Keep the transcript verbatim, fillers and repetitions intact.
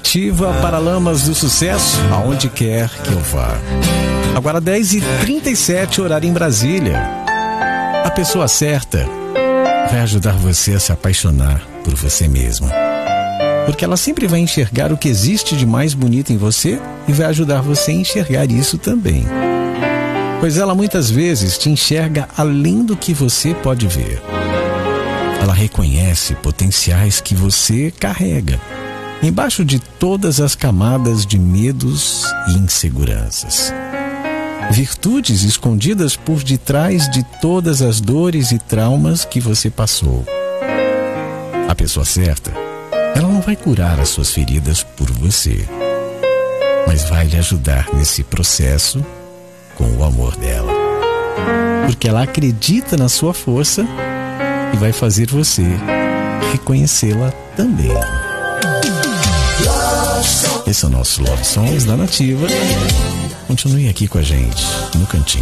Nativa, Paralamas do Sucesso, aonde quer que eu vá. Agora dez e trinta e sete, horário em Brasília. A pessoa certa vai ajudar você a se apaixonar por você mesmo. Porque ela sempre vai enxergar o que existe de mais bonito em você e vai ajudar você a enxergar isso também. Pois ela muitas vezes te enxerga além do que você pode ver. Ela reconhece potenciais que você carrega, embaixo de todas as camadas de medos e inseguranças. Virtudes escondidas por detrás de todas as dores e traumas que você passou. A pessoa certa, ela não vai curar as suas feridas por você, mas vai lhe ajudar nesse processo com o amor dela. Porque ela acredita na sua força e vai fazer você reconhecê-la também. Esse é o nosso Love Songs da Nativa. Continue aqui com a gente no cantinho.